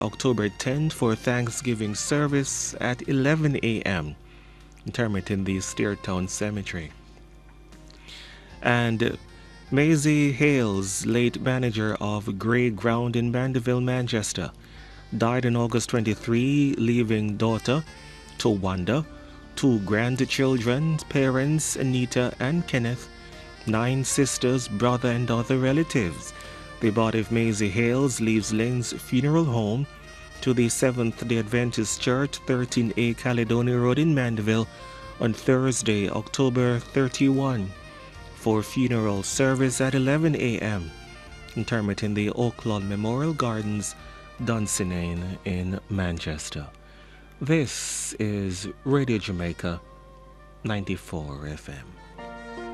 October 10th for Thanksgiving service at 11 a.m. interment in the Steertown Cemetery. And Maisie Hales, late manager of Grey Ground in Mandeville, Manchester, died on August 23, leaving daughter Towanda, 2 grandchildren, parents Anita and Kenneth, 9 sisters, brother and other relatives. The body of Maisie Hales leaves Lynn's funeral home to the Seventh-day Adventist Church, 13A Caledonia Road in Mandeville on Thursday, October 31, for funeral service at 11 a.m. Interment in the Oaklawn Memorial Gardens, Dunsinane in Manchester. This is Radio Jamaica 94 FM.